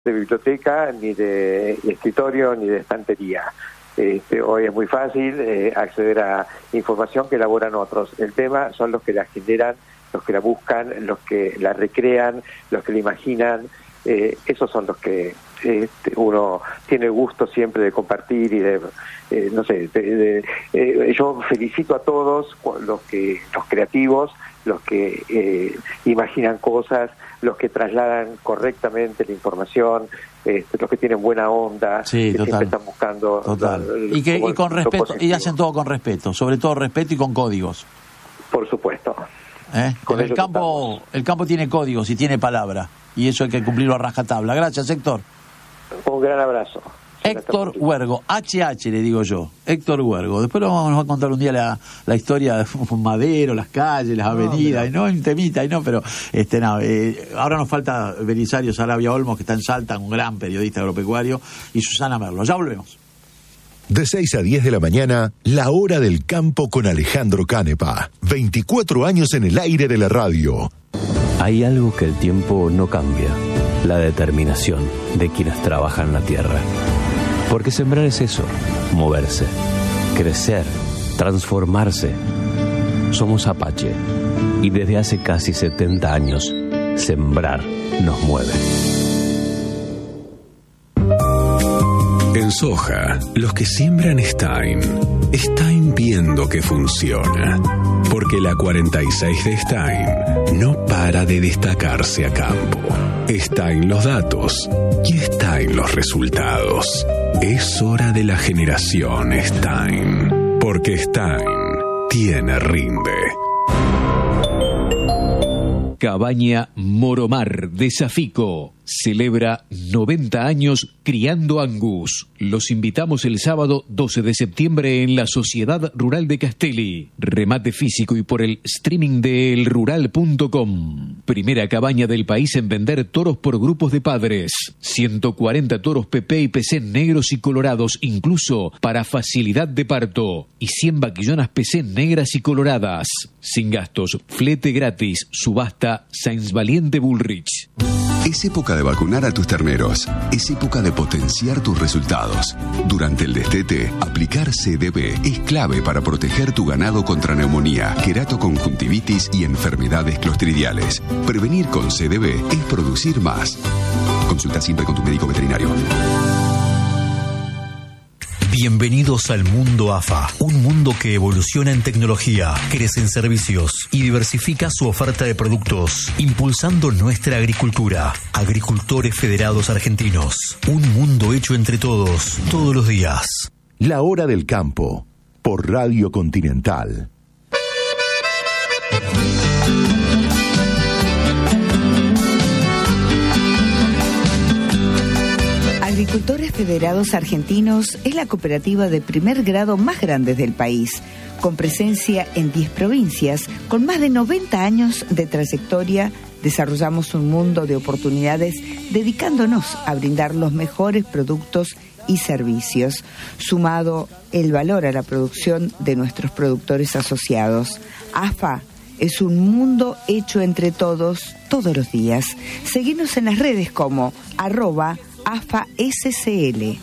de biblioteca, ni de escritorio, ni de estantería. Hoy es muy fácil acceder a información que elaboran otros. El tema son los que la generan, los que la buscan, los que la recrean, los que la imaginan. Esos son los que uno tiene gusto siempre de compartir y yo felicito a todos los creativos, los que imaginan cosas, los que trasladan correctamente la información, los que tienen buena onda, sí, que total, siempre están buscando y con respeto, y hacen todo con respeto, sobre todo respeto y con códigos. Por supuesto. El campo tiene códigos y tiene palabra, y eso hay que cumplirlo a rajatabla. Gracias, Héctor. Un gran abrazo. Héctor Huergo, HH le digo yo, Héctor Huergo. Después nos va a contar un día la historia de Madero, las calles, las avenidas, un temita, pero ahora nos falta Belisario Sarabia Olmos, que está en Salta, un gran periodista agropecuario, y Susana Merlo. Ya volvemos. De 6 a 10 de la mañana, La Hora del Campo con Alejandro Canepa. 24 años en el aire de la radio. Hay algo que el tiempo no cambia: la determinación de quienes trabajan la tierra. Porque sembrar es eso, moverse, crecer, transformarse. Somos Apache, y desde hace casi 70 años, sembrar nos mueve. En soja, los que siembran Stein viendo que funciona. Porque la 46 de Stein no para de destacarse a campo. Stein los datos y Stein los resultados. Es hora de la generación Stein. Porque Stein tiene rinde. Cabaña Moromar de Safico celebra 90 años criando Angus. Los invitamos el sábado 12 de septiembre en la Sociedad Rural de Castelli. Remate físico y por el streaming de elrural.com. Primera cabaña del país en vender toros por grupos de padres. 140 toros PP y PC negros y colorados, incluso para facilidad de parto. Y 100 vaquillonas PC negras y coloradas. Sin gastos, flete gratis, subasta Sainz Valiente Bullrich. Es época de vacunar a tus terneros. Es época de potenciar tus resultados. Durante el destete, aplicar CDB es clave para proteger tu ganado contra neumonía, queratoconjuntivitis y enfermedades clostridiales. Prevenir con CDB es producir más. Consulta siempre con tu médico veterinario. Bienvenidos al mundo AFA, un mundo que evoluciona en tecnología, crece en servicios y diversifica su oferta de productos, impulsando nuestra agricultura. Agricultores Federados Argentinos, un mundo hecho entre todos, todos los días. La Hora del Campo, por Radio Continental. Agricultores Federados Argentinos es la cooperativa de primer grado más grande del país, con presencia en 10 provincias, con más de 90 años de trayectoria. Desarrollamos un mundo de oportunidades dedicándonos a brindar los mejores productos y servicios, sumado el valor a la producción de nuestros productores asociados. AFA es un mundo hecho entre todos, todos los días. Seguinos en las redes como @AFASCL.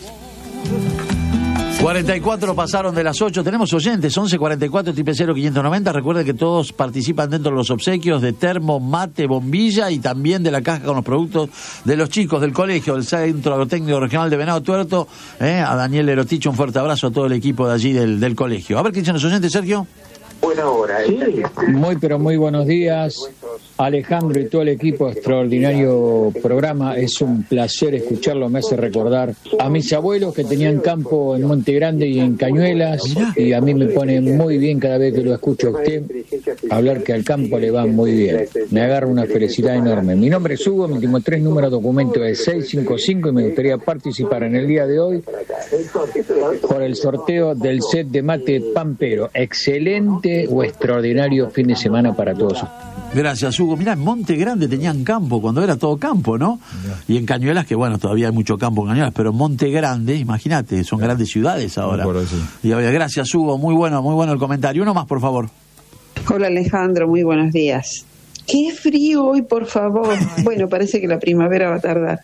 44 pasaron de las 8. Tenemos oyentes, 1144 590. Recuerden que todos participan dentro de los obsequios de termo, mate, bombilla y también de la caja con los productos de los chicos del colegio, del Centro Agrotécnico Regional de Venado Tuerto. A Daniel Eroticho, un fuerte abrazo a todo el equipo de allí del colegio. A ver qué dicen los oyentes, Sergio. Buena hora. Sí, muy buenos días, Alejandro y todo el equipo. Extraordinario programa, es un placer escucharlo, me hace recordar a mis abuelos que tenían campo en Monte Grande y en Cañuelas, y a mí me pone muy bien cada vez que lo escucho a usted hablar que al campo le va muy bien. Me agarra una felicidad enorme. Mi nombre es Hugo, mi último 3 números documento es 655 y me gustaría participar en el día de hoy por el sorteo del set de mate Pampero. Excelente o extraordinario fin de semana para todos. Gracias, Hugo. Mirá, en Monte Grande tenían campo cuando era todo campo, ¿no? Y en Cañuelas, que bueno, todavía hay mucho campo en Cañuelas, pero Monte Grande, imagínate, son grandes ciudades ahora. Y gracias, Hugo, muy bueno el comentario. Uno más, por favor. Hola, Alejandro, muy buenos días. Qué frío hoy, por favor. Bueno, parece que la primavera va a tardar.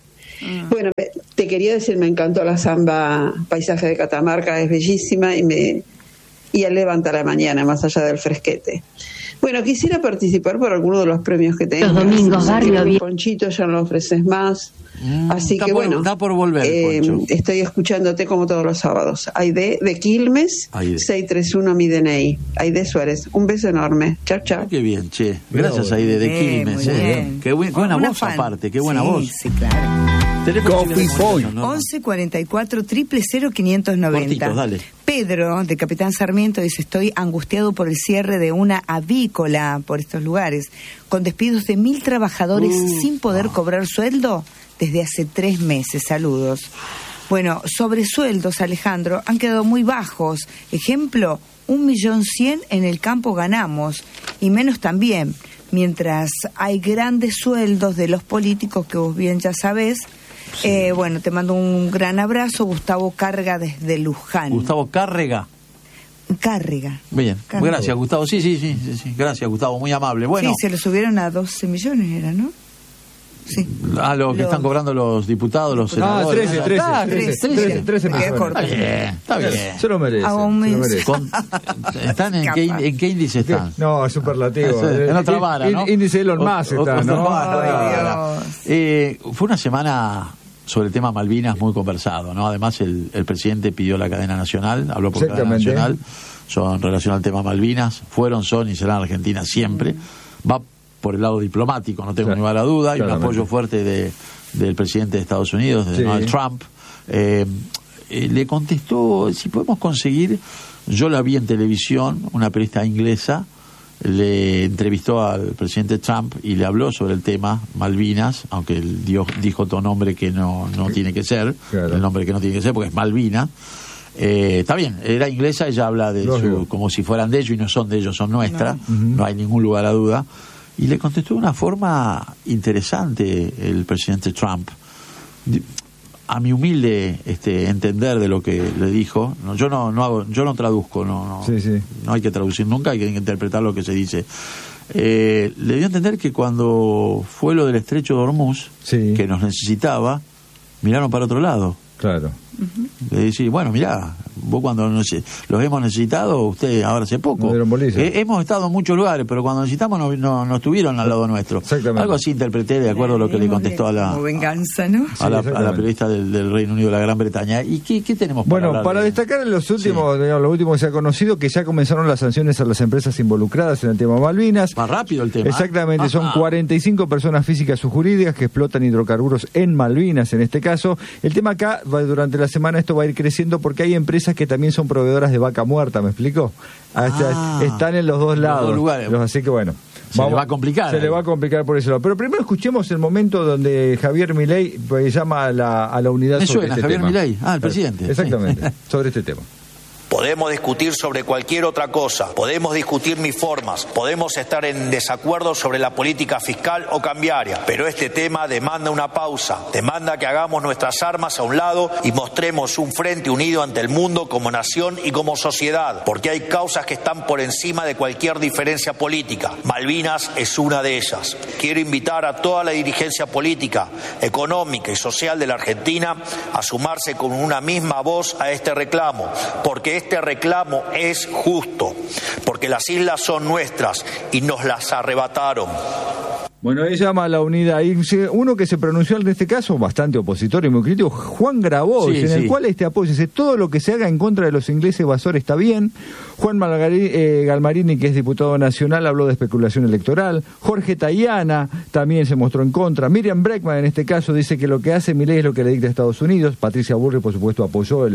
Bueno, te quería decir, me encantó la samba Paisaje de Catamarca, es bellísima y él levanta la mañana, más allá del fresquete. Bueno, quisiera participar por alguno de los premios que tengas. Los domingos, barrio. Ponchito, ya no lo ofreces más. Así que bueno, está por volver, estoy escuchándote como todos los sábados. Aide de Quilmes, 631 mi DNI. Aide Suárez, un beso enorme. Chao, chao. Qué bien, che. Gracias, Aide de Quilmes. Qué buena voz aparte, qué buena voz. Sí, claro. Coffee Point. 11 44 000 590. Dale. Pedro, de Capitán Sarmiento, dice: estoy angustiado por el cierre de una avícola por estos lugares, con despidos de 1.000 trabajadores sin poder cobrar sueldo desde hace 3 meses. Saludos. Bueno, sobre sueldos, Alejandro, han quedado muy bajos. Ejemplo, 1.100.000 en el campo ganamos, y menos también, mientras hay grandes sueldos de los políticos que vos bien ya sabés. Sí. Bueno, te mando un gran abrazo, Gustavo Cárrega desde Luján. Gustavo Cárrega. Bien, gracias, Gustavo. Sí, gracias, Gustavo, muy amable. Bueno. Sí, se lo subieron a 12 millones, era, ¿no? Sí. A lo que están cobrando los diputados, los senadores. 13 millones. Está bien. Se lo merece. ¿Están en qué índice están? No, superlativo. En otra vara, ¿no? Índice Elon Musk está, ¿no? Fue una semana sobre el tema Malvinas muy conversado, ¿no? Además, el presidente pidió la cadena nacional, habló por cadena nacional, en relación al tema Malvinas, son y serán Argentina siempre. Va por el lado diplomático, no tengo ni lugar a duda, hay un apoyo fuerte del presidente de Estados Unidos, de Donald Trump. Le contestó, si podemos conseguir, yo la vi en televisión, una periodista inglesa le entrevistó al presidente Trump y le habló sobre el tema Malvinas, aunque él dijo otro nombre que no tiene que ser, el nombre que no tiene que ser, porque es Malvina. Está bien, era inglesa, ella habla de como si fueran de ellos, y no son de ellos, son nuestras, no hay ningún lugar a duda. Y le contestó de una forma interesante el presidente Trump. A mi humilde entender de lo que le dijo, yo no traduzco, no hay que traducir nunca, hay que interpretar lo que se dice. Le dio a entender que cuando fue lo del estrecho de Hormuz, que nos necesitaba, miraron para otro lado. Claro. Le decís, bueno, mirá, vos cuando los hemos necesitado, ustedes ahora hace poco. Hemos estado en muchos lugares, pero cuando necesitamos no estuvieron al lado nuestro. Algo así interpreté de acuerdo a lo que le contestó a la venganza, ¿no? a la periodista del Reino Unido de la Gran Bretaña. ¿Y qué tenemos para hablar? Para destacar en los últimos, lo último que se ha conocido, que ya comenzaron las sanciones a las empresas involucradas en el tema Malvinas. Más rápido el tema. Exactamente, son 45 personas físicas o jurídicas que explotan hidrocarburos en Malvinas, en este caso. El tema acá, durante la semana, esto va a ir creciendo porque hay empresas que también son proveedoras de vaca muerta, ¿me explico? Están en los dos lados. Los dos lugares. Así que bueno. Se le va a complicar. Se le va a complicar por ese lado. Pero primero escuchemos el momento donde Javier Milei llama a la unidad sobre este Javier tema. Milei, el presidente. Exactamente, sobre este tema. Podemos discutir sobre cualquier otra cosa, podemos discutir mis formas, podemos estar en desacuerdo sobre la política fiscal o cambiaria, pero este tema demanda una pausa, demanda que hagamos nuestras armas a un lado y mostremos un frente unido ante el mundo como nación y como sociedad, porque hay causas que están por encima de cualquier diferencia política. Malvinas es una de ellas. Quiero invitar a toda la dirigencia política, económica y social de la Argentina a sumarse con una misma voz a este reclamo, porque este reclamo es justo, porque las islas son nuestras y nos las arrebataron. Bueno, él llama a la unidad. Y uno que se pronunció en este caso, bastante opositor y muy crítico, Juan Grabois, el cual apoyo dice: todo lo que se haga en contra de los ingleses evasores está bien. Juan Galmarini, que es diputado nacional, habló de especulación electoral. Jorge Tayana también se mostró en contra. Miriam Bregman, en este caso, dice que lo que hace Milei es lo que le dicta a Estados Unidos. Patricia Bullrich, por supuesto, apoyó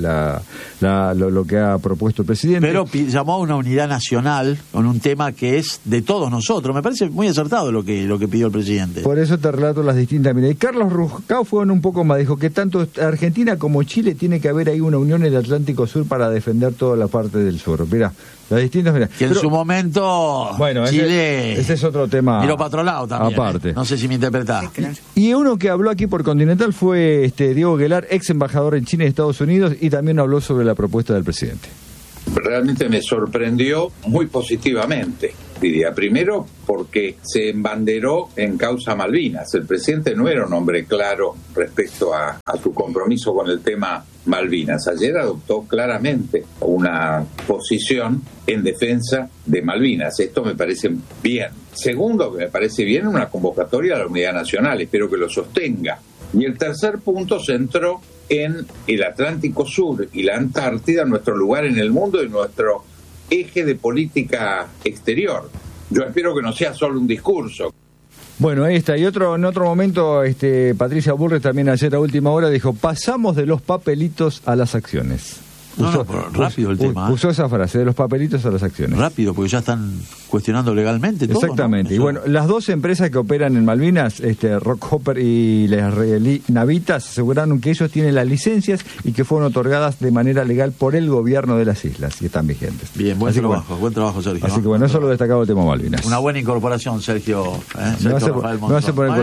lo que ha propuesto el presidente. Pero llamó a una unidad nacional con un tema que es de todos nosotros. Me parece muy acertado lo que pidió el presidente. Por eso te relato las distintas medidas. Y Carlos Ruscao fue un poco más, dijo que tanto Argentina como Chile tiene que haber ahí una unión en el Atlántico Sur para defender toda la parte del sur. Mirá, las distintas medidas. Que en su momento Chile ese es otro tema. Miró para otro lado también. Aparte. No sé si me interpretás. Y uno que habló aquí por Continental fue Diego Guelar, ex embajador en China y Estados Unidos, y también habló sobre la propuesta del presidente. Realmente me sorprendió muy positivamente. envidia. Primero, porque se embanderó en causa Malvinas. El presidente no era un hombre claro respecto a su compromiso con el tema Malvinas. Ayer adoptó claramente una posición en defensa de Malvinas. Esto me parece bien. Segundo, que me parece bien, una convocatoria a la unidad nacional. Espero que lo sostenga. Y el tercer punto centró en el Atlántico Sur y la Antártida, nuestro lugar en el mundo y nuestro eje de política exterior. Yo espero que no sea solo un discurso. Bueno, ahí está. Y en otro momento, Patricia Bullrich también ayer a última hora dijo, pasamos de los papelitos a las acciones. Rápido el tema. Usó esa frase, de los papelitos a las acciones. Rápido, porque ya están cuestionando legalmente todo. Exactamente. ¿No? Y bueno, las dos empresas que operan en Malvinas, Rockhopper y la israelí Navitas, aseguraron que ellos tienen las licencias y que fueron otorgadas de manera legal por el gobierno de las islas y están vigentes. Bien, buen trabajo, Sergio. Así que bueno, eso es lo destacado del tema Malvinas. Una buena incorporación, Sergio. No se pone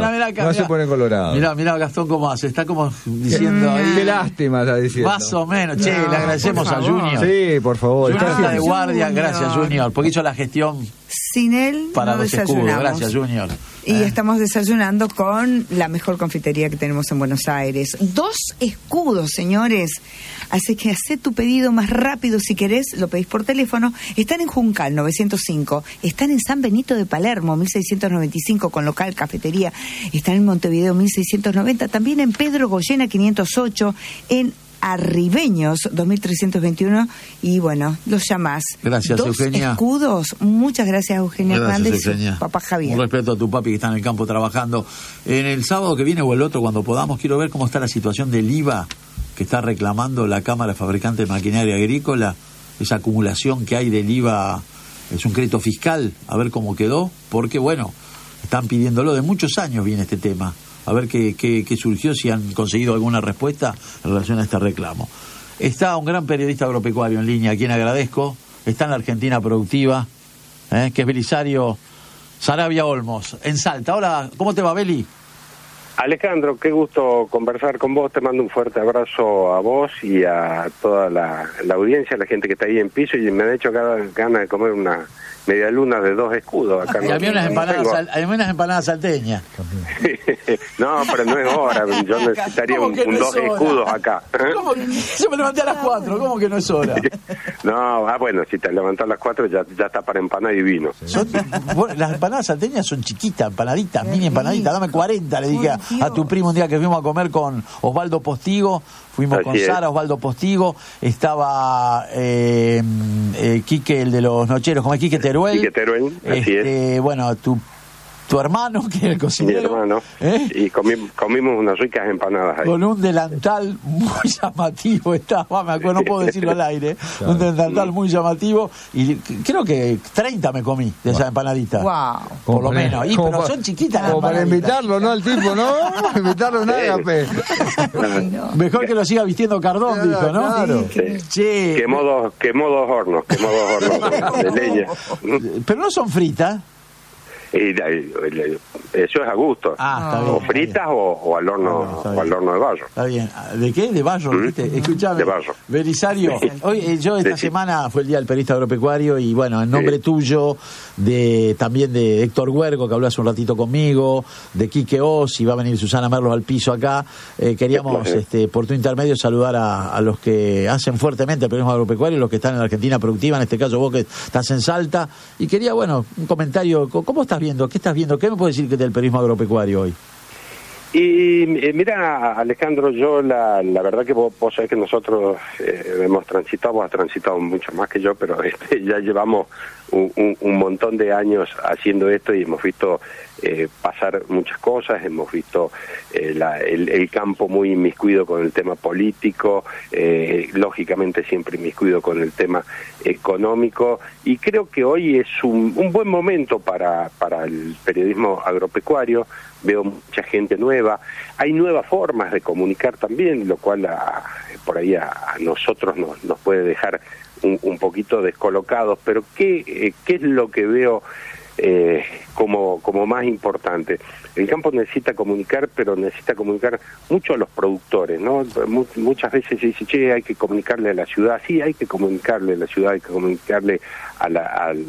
colorado. Mirá, Gastón, cómo hace. Está como diciendo ahí. Qué lástima está diciendo. Más o menos. Che, le agradecemos a Junior. Sí, por favor. Junior está de guardia. Gracias, Junior, porque hizo la gestión. Sin él para no los desayunamos. Escudos. Gracias, Junior. Y estamos desayunando con la mejor confitería que tenemos en Buenos Aires. 2 escudos, señores. Así que hacé tu pedido más rápido si querés, lo pedís por teléfono. Están en Juncal 905, están en San Benito de Palermo 1695 con local, cafetería. Están en Montevideo 1690, también en Pedro Goyena 508, en Arribeños 2321 y bueno, los llamás. Gracias, 2 Eugenia. escudos. Muchas gracias, Eugenia Hernández. Eugenia. Papá Javier. Un respeto a tu papi que está en el campo trabajando. En el sábado que viene o el otro, cuando podamos, quiero ver cómo está la situación del IVA que está reclamando la Cámara Fabricante de Maquinaria Agrícola, esa acumulación que hay del IVA, es un crédito fiscal, a ver cómo quedó, porque bueno, están pidiéndolo, de muchos años viene este tema. A ver qué surgió, si han conseguido alguna respuesta en relación a este reclamo. Está un gran periodista agropecuario en línea, a quien agradezco. Está en la Argentina Productiva, que es Belisario Saravia Olmos, en Salta. Hola, ¿cómo te va, Beli? Alejandro, qué gusto conversar con vos. Te mando un fuerte abrazo a vos y a toda la audiencia, a la gente que está ahí en piso. Y me han hecho ganas de comer una media luna de 2 escudos. Acá y había unas empanadas salteñas. No, pero no es hora. Yo necesitaría un 2 escudos acá. ¿Cómo que? Yo me levanté a las 4. ¿Cómo que no es hora? No, bueno, si te levantás a las 4 ya está para empanar divino. Las empanadas salteñas son chiquitas, empanaditas, mini empanaditas. Dame 40, le dije a tu primo un día que fuimos a comer con Osvaldo Postigo. Fuimos con Sara, Osvaldo Postigo, estaba Quique, el de los nocheros, como es Quique Teruel. Quique Teruel, así es. Bueno, tu hermano, que es el cocinero. Mi hermano. Y comimos unas ricas empanadas ahí. Con un delantal muy llamativo estaba, me acuerdo, no puedo decirlo al aire. Claro. Un delantal muy llamativo. Y creo que 30 me comí de esa empanadita. Wow. Por lo menos. Pero son chiquitas las para invitarlo, ¿no? Al tipo, ¿no? Invitarlo en Ágape. Mejor que lo siga vistiendo Cardón, dijo, ¿no? Claro. Sí. Quemó dos hornos de leña. Pero no son fritas. Eso es a gusto. Está bien, o fritas o al horno de barro. Está bien. ¿De qué? ¿De barro? ¿Viste? Escuchame. De barro. Belisario, hoy yo esta semana fue el Día del Periodista Agropecuario y bueno, en nombre tuyo, también de Héctor Huergo, que habló hace un ratito conmigo, de Quique Oz, y va a venir Susana Merlos al piso acá, queríamos por tu intermedio saludar a los que hacen fuertemente el periodismo agropecuario, los que están en la Argentina Productiva, en este caso vos que estás en Salta, y quería, bueno, un comentario, ¿cómo estás viendo? ¿Qué estás viendo? ¿Qué me puedes decir del periodismo agropecuario hoy? Y mira, Alejandro, yo la verdad que vos sabés que nosotros vos has transitado mucho más que yo, pero ya llevamos un montón de años haciendo esto y hemos visto pasar muchas cosas, hemos visto el campo muy inmiscuido con el tema político, lógicamente siempre inmiscuido con el tema económico, y creo que hoy es un buen momento para el periodismo agropecuario. Veo mucha gente nueva, hay nuevas formas de comunicar también, lo cual por ahí a nosotros nos puede dejar un poquito descolocados, pero ¿qué es lo que veo como más importante? El campo necesita comunicar, pero necesita comunicar mucho a los productores, ¿no? Muchas veces se dice, hay que comunicarle a la ciudad. Sí, hay que comunicarle a la ciudad, hay que comunicarle a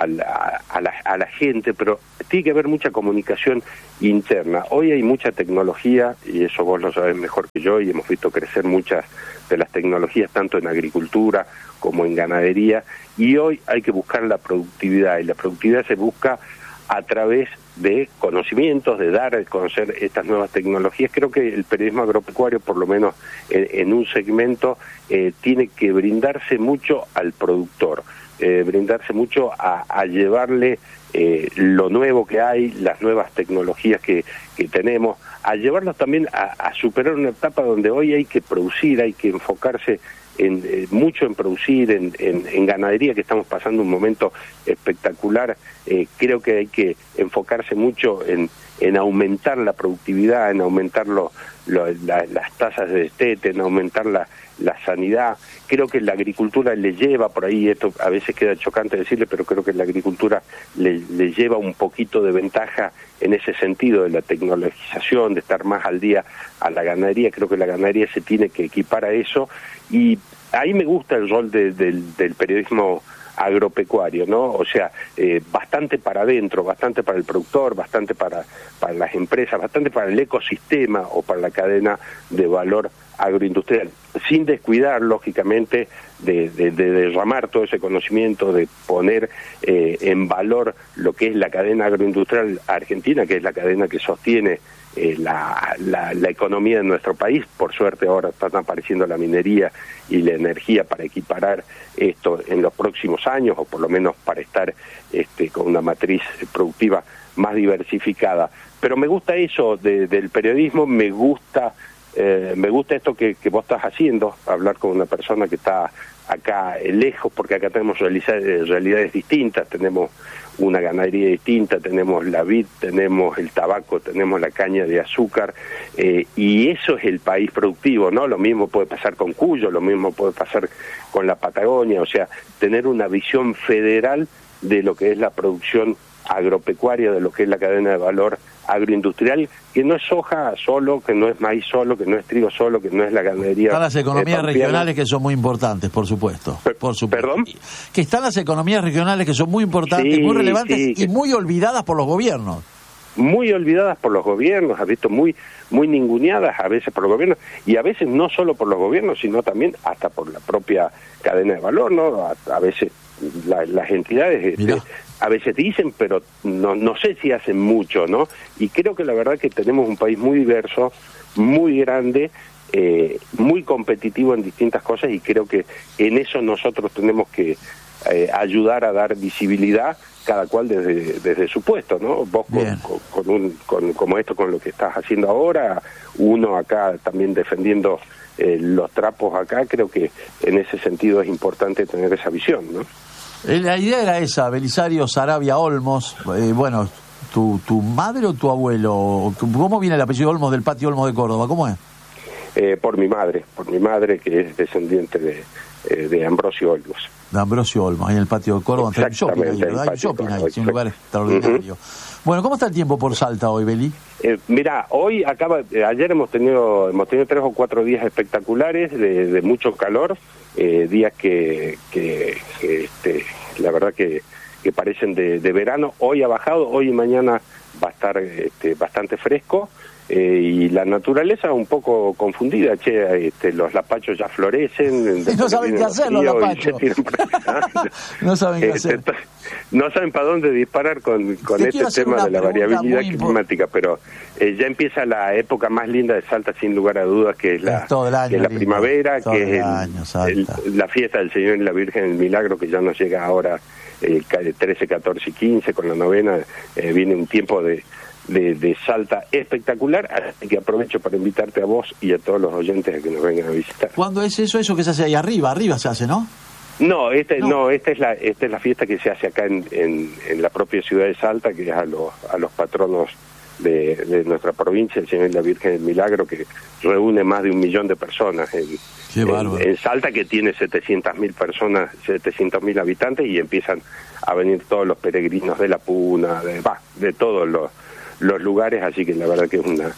a la gente, pero tiene que haber mucha comunicación interna. Hoy hay mucha tecnología, y eso vos lo sabés mejor que yo, y hemos visto crecer muchas de las tecnologías, tanto en agricultura como en ganadería, y hoy hay que buscar la productividad, y la productividad se busca a través de conocimientos, de dar a conocer estas nuevas tecnologías. Creo que el periodismo agropecuario, por lo menos en un segmento, tiene que brindarse mucho al productor, brindarse mucho a llevarle lo nuevo que hay, las nuevas tecnologías que tenemos, a llevarlos también a superar una etapa donde hoy hay que producir, hay que enfocarse mucho en producir, en ganadería, que estamos pasando un momento espectacular. Creo que hay que enfocarse mucho en aumentar la productividad, en aumentar las tasas de destete, en aumentar la sanidad. Creo que la agricultura le lleva por ahí, esto a veces queda chocante decirle, pero creo que la agricultura le lleva un poquito de ventaja en ese sentido de la tecnologización, de estar más al día a la ganadería. Creo que la ganadería se tiene que equipar a eso, y ahí me gusta el rol del periodismo agropecuario, ¿no? O sea, bastante para adentro, bastante para el productor, bastante para las empresas, bastante para el ecosistema o para la cadena de valor agroindustrial, sin descuidar, lógicamente, de derramar todo ese conocimiento, de poner en valor lo que es la cadena agroindustrial argentina, que es la cadena que sostiene la economía de nuestro país. Por suerte ahora están apareciendo la minería y la energía para equiparar esto en los próximos años, o por lo menos para estar con una matriz productiva más diversificada. Pero me gusta eso del periodismo, me gusta esto que vos estás haciendo, hablar con una persona que está acá lejos, porque acá tenemos realidades distintas, tenemos una ganadería distinta, tenemos la vid, tenemos el tabaco, tenemos la caña de azúcar, y eso es el país productivo, ¿no? Lo mismo puede pasar con Cuyo, lo mismo puede pasar con la Patagonia, o sea, tener una visión federal de lo que es la producción agropecuaria, de lo que es la cadena de valor agroindustrial, que no es soja solo, que no es maíz solo, que no es trigo solo, que no es la ganadería. Están las economías regionales que son muy importantes, por supuesto. ¿Perdón? Que están las economías regionales que son muy importantes, muy relevantes y muy olvidadas por los gobiernos. Muy olvidadas por los gobiernos, has visto, muy ninguneadas a veces por los gobiernos, y a veces no solo por los gobiernos, sino también hasta por la propia cadena de valor, ¿no? A veces las entidades a veces dicen, pero no sé si hacen mucho, ¿no? Y creo que la verdad que tenemos un país muy diverso, muy grande, muy competitivo en distintas cosas, y creo que en eso nosotros tenemos que ayudar a dar visibilidad, cada cual desde su puesto, ¿no? Vos como esto, con lo que estás haciendo ahora, uno acá también defendiendo los trapos acá, creo que en ese sentido es importante tener esa visión, ¿no? La idea era esa, Belisario Saravia Olmos. Bueno, ¿tu madre o tu abuelo? ¿Cómo viene el apellido Olmos del patio Olmos de Córdoba? ¿Cómo es? Por mi madre, que es descendiente de Ambrosio Olmos. De Ambrosio Olmos, ahí en el patio de Córdoba, hay un shopping ahí, ¿verdad? Hay un shopping ahí, es un lugar extraordinario. Bueno, ¿cómo está el tiempo por Salta hoy, Beli? Mira, hoy ayer hemos tenido 3 o 4 días espectaculares de mucho calor, días que la verdad que parecen de verano. Hoy ha bajado, hoy y mañana va a estar bastante fresco, y la naturaleza un poco confundida. Los lapachos ya florecen. No saben qué hacer los lapachos. No saben qué hacer. No saben para dónde disparar con este tema de la variabilidad climática, pero ya empieza la época más linda de Salta, sin lugar a dudas, que es la primavera, que es la fiesta del Señor y la Virgen del Milagro, que ya nos llega ahora el 13, 14 y 15 con la novena. Viene un tiempo de Salta espectacular, así que aprovecho para invitarte a vos y a todos los oyentes a que nos vengan a visitar. ¿Cuándo es eso? Eso que se hace ahí arriba se hace, ¿no? No, esta es la fiesta que se hace acá en la propia ciudad de Salta, que es a los patronos de nuestra provincia, el Señor y la Virgen del Milagro, que reúne más de 1 millón de personas en Salta, que tiene 700.000 personas, 700.000 habitantes, y empiezan a venir todos los peregrinos de la Puna, de todos lugares, así que la verdad que es una...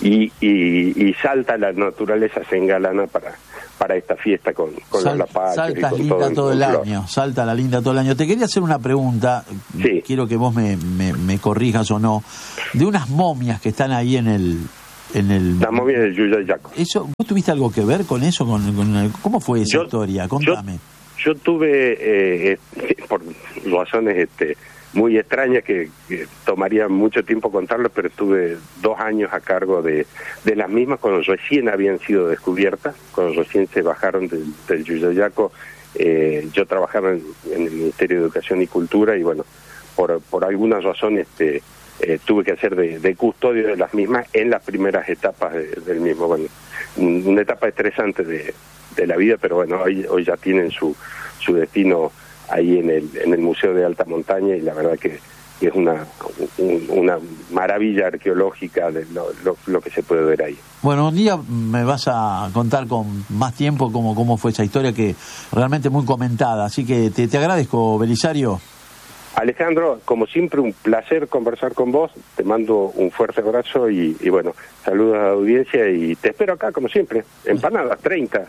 Y Salta, la naturaleza se engalana para esta fiesta con los lapachos. Salta es linda todo el año, Salta la linda todo el año. Te quería hacer una pregunta, quiero que vos me corrijas o no, de unas momias que están ahí en el... La momia del Yuyayaco. Eso, ¿vos tuviste algo que ver con eso? ¿Cómo fue esa historia? Contame. Yo tuve, por razones muy extrañas que tomaría mucho tiempo contarlo, pero tuve 2 años a cargo de las mismas cuando recién habían sido descubiertas, cuando recién se bajaron del Yuyayaco. Yo trabajaba en el Ministerio de Educación y Cultura y bueno, por algunas razones tuve que hacer de custodio de las mismas en las primeras etapas del mismo. Bueno, una etapa estresante de la vida, pero bueno, hoy ya tienen su destino ahí en el Museo de Alta Montaña y la verdad que es una maravilla arqueológica de lo que se puede ver ahí. Bueno, un día me vas a contar con más tiempo cómo fue esa historia, que realmente muy comentada, así que te agradezco, Belisario. Alejandro, como siempre, un placer conversar con vos. Te mando un fuerte abrazo y bueno, saludos a la audiencia y te espero acá, como siempre. Empanadas,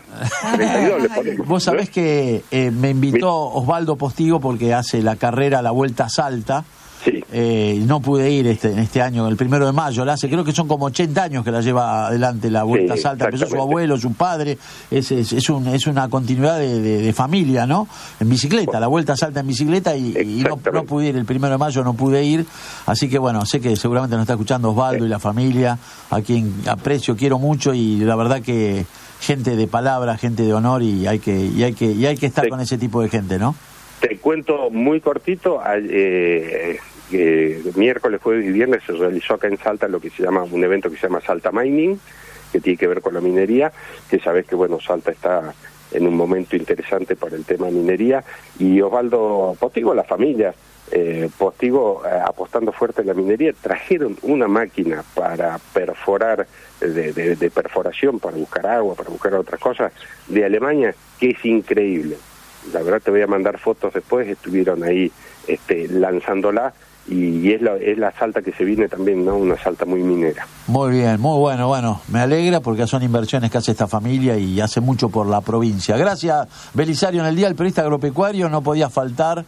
32 le ponemos. Vos sabés que me invitó Osvaldo Postigo porque hace la carrera La Vuelta a Salta. Sí. No pude ir este año, el 1 de mayo, la hace, creo que son como 80 años que la lleva adelante la Vuelta a Salta. Empezó su abuelo, su padre, es una continuidad de familia, ¿no? En bicicleta, la Vuelta a Salta en bicicleta y no pude ir, el 1 de mayo no pude ir, así que bueno, sé que seguramente nos está escuchando Osvaldo y la familia, a quien aprecio, quiero mucho y la verdad que gente de palabra, gente de honor y hay que estar con ese tipo de gente, ¿no? Te cuento muy cortito, miércoles, jueves y viernes se realizó acá en Salta lo que se llama un evento que se llama Salta Mining, que tiene que ver con la minería, que sabés que bueno, Salta está en un momento interesante para el tema de minería, y Osvaldo Postigo, la familia Postigo, apostando fuerte en la minería, trajeron una máquina para perforar, de perforación, para buscar agua, para buscar otras cosas, de Alemania, que es increíble. La verdad te voy a mandar fotos después, estuvieron ahí lanzándola y es la Salta que se viene también, ¿no? Una Salta muy minera. Muy bien, muy bueno, me alegra porque son inversiones que hace esta familia y hace mucho por la provincia. Gracias, Belisario. En el Día del Periodista Agropecuario no podía faltar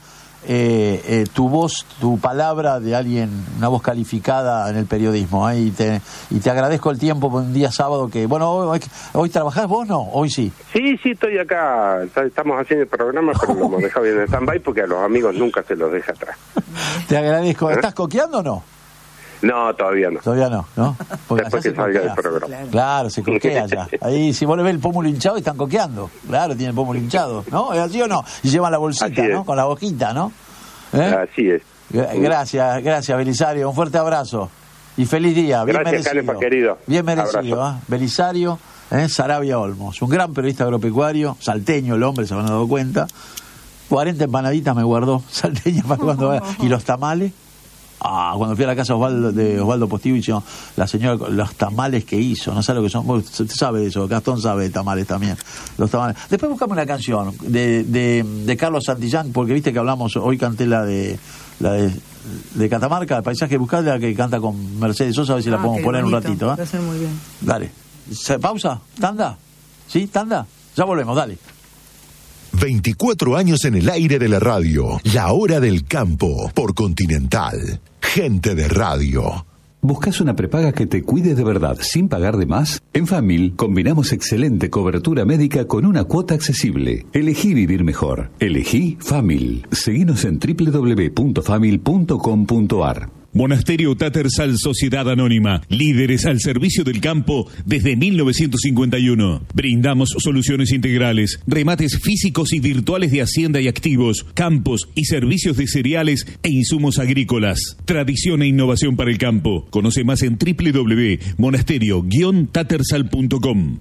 tu voz, tu palabra de alguien, una voz calificada en el periodismo, y te agradezco el tiempo por un día sábado que, bueno, hoy trabajás vos, ¿no? Hoy sí. Sí, estoy acá, estamos haciendo el programa, pero lo hemos dejado bien en stand-by porque a los amigos nunca se los deja atrás. Te agradezco. ¿Estás coqueando o no? No, todavía no. Todavía no. Porque después que salga del programa. Claro, se coquea ya. Ahí, si vos le ves el pómulo hinchado, están coqueando. Claro, tienen el pómulo hinchado, ¿no? ¿Es así o no? Y llevan la bolsita, ¿no? Con la hojita, ¿no? Así es. Gracias, Belisario. Un fuerte abrazo. Y feliz día. Bien gracias, merecido. Canepa, querido. Bien merecido, Belisario Saravia Olmos. Un gran periodista agropecuario, salteño el hombre, se habrán dado cuenta. 40 empanaditas me guardó, salteña para cuando... Y los tamales. Cuando fui a la casa de Osvaldo Postigo y la señora, los tamales que hizo, no sabe lo que son, usted sabe de eso, Gastón sabe de tamales también, los tamales. Después buscame una canción de Carlos Santillán, porque viste que hablamos, hoy canté la de Catamarca, el paisaje, buscá la que canta con Mercedes Sosa, a ver si la podemos poner un ratito. Va a ser muy bien. Dale, pausa, tanda, ¿sí? Tanda, ya volvemos, dale. 24 años en el aire de la radio, La Hora del Campo, por Continental. Gente de radio. ¿Buscas una prepaga que te cuide de verdad sin pagar de más? En Famil combinamos excelente cobertura médica con una cuota accesible. Elegí vivir mejor. Elegí Famil. Seguinos en www.famil.com.ar. Monasterio Tattersall Sociedad Anónima, líderes al servicio del campo desde 1951. Brindamos soluciones integrales, remates físicos y virtuales de hacienda y activos, campos y servicios de cereales e insumos agrícolas. Tradición e innovación para el campo. Conoce más en www.monasterio-tattersall.com.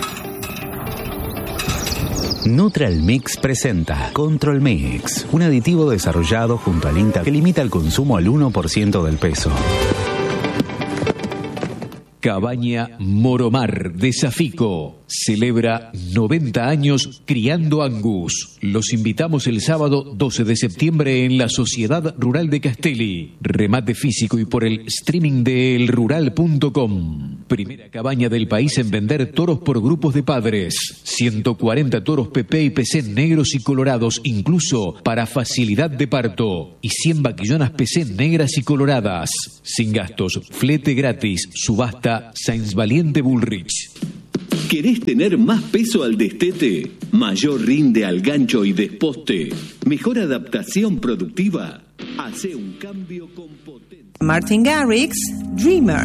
Neutral-Mix presenta Control Mix, un aditivo desarrollado junto al INTA que limita el consumo al 1% del peso. Cabaña Moromar de Safico. celebra 90 años criando Angus. Los invitamos el sábado 12 de septiembre en la Sociedad Rural de Castelli. Remate físico y por el streaming de elrural.com. Primera cabaña del país en vender toros por grupos de padres. 140 toros PP y PC negros y colorados, incluso para facilidad de parto. Y 100 vaquillonas PC negras y coloradas. Sin gastos, flete gratis, subasta Sainz Valiente Bullrich. ¿Querés tener más peso al destete? ¿Mayor rinde al gancho y desposte? ¿Mejor adaptación productiva? Hace un cambio con potencia. Martin Garrix, Dreamer.